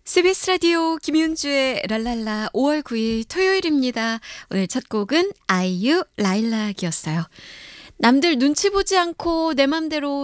CBS 라디오 김윤주의 랄랄라 5월 9일 토요일입니다. 오늘 첫 곡은 아이유 라일락이었어요. 남들 눈치 보지 않고 내 맘대로